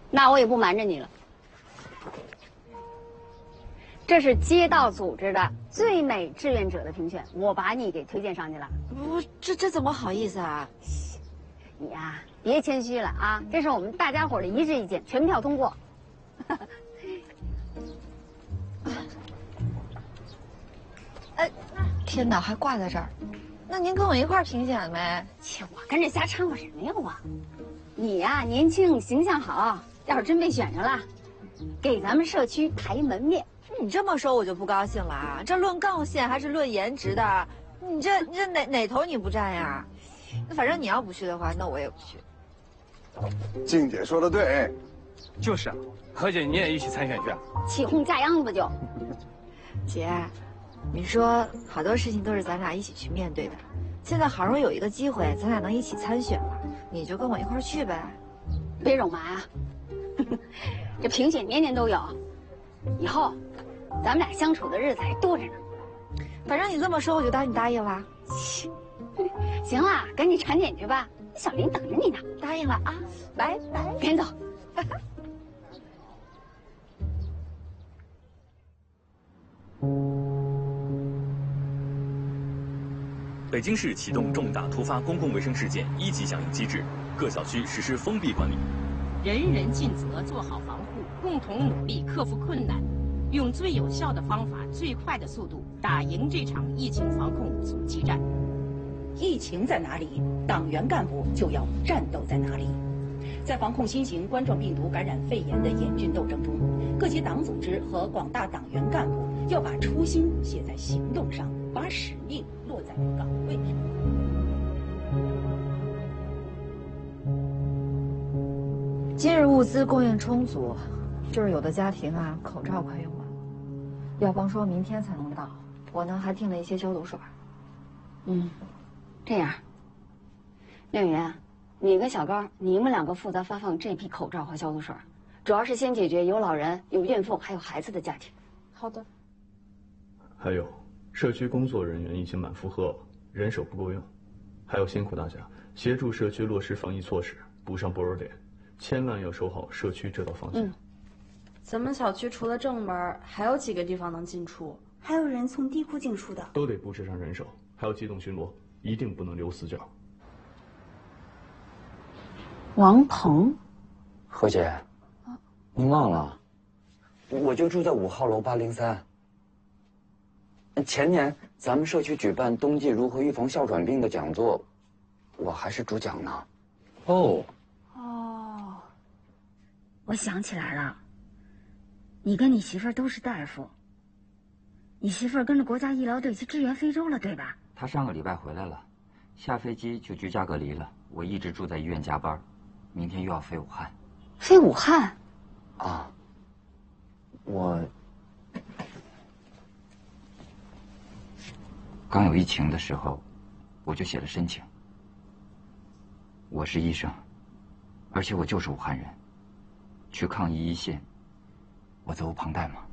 那我也不瞒着你了，这是街道组织的最美志愿者的评选，我把你给推荐上去了。 这怎么好意思啊？ 你呀，别谦虚了啊！这是我们大家伙的一致意见，全票通过。 哎，天哪，还挂在这儿。那您跟我一块儿评选呗？ 切，我跟着瞎掺和什么用啊？你呀，年轻，形象好，要是真被选上了，给咱们社区抬门面。 你这么说我就不高兴了啊！这论杠线还是论颜值的？你这哪头你不占呀？反正你要不去的话，那我也不去。 静姐说的对， 就是啊，何姐你也一起参选去啊？ 起哄架秧子就。 姐，你说好多事情都是咱俩一起去面对的，现在好容易有一个机会，咱俩能一起参选了，你就跟我一块儿去呗。 别肉麻啊！这评选年年都有，以后咱们俩相处的日子还多着呢。 反正你这么说，我就当你答应了。 行了，赶紧铲点去吧，小林等着你呢。 答应了啊，拜拜， 赶紧走。 北京市启动重大突发公共卫生事件1级响应机制，各小区实施封闭管理。 人人尽责，做好防护，共同努力克服困难，用最有效的方法、最快的速度打赢这场疫情防控阻击战。 疫情在哪里，党员干部就要战斗在哪里。在防控新型冠状病毒感染肺炎的严峻斗争中，各级党组织和广大党员干部要把初心写在行动上，把使命落在岗位上。 今日物资供应充足，就是有的家庭啊，口罩快用完了，药方说明天才能到。我呢还订了一些消毒水。 这样，廖云，你跟小高，你们两个负责发放这批口罩和消毒水，主要是先解决有老人、有孕妇还有孩子的家庭。 好的。 还有，社区工作人员已经满负荷了，人手不够用，还要辛苦大家协助社区落实防疫措施，补上薄弱点，千万要守好社区这道防线。 咱们小区除了正门，还有几个地方能进出？ 还有人从地库进出的， 都得布置上人手，还要机动巡逻，一定不能留死角。 王鹏， 何姐，您忘了，我就住在5号楼803。前年咱们社区举办冬季如何预防哮喘病的讲座，我还是主讲呢。 哦，我想起来了，你跟你媳妇儿都是大夫，你媳妇儿跟着国家医疗队去支援非洲了，对吧？ 她上个礼拜回来了，下飞机就居家隔离了。我一直住在医院加班，明天又要飞武汉。 飞武汉？ 啊，我刚有疫情的时候，我就写了申请。我是医生，而且我就是武汉人，去抗疫一线，我责无旁贷吗？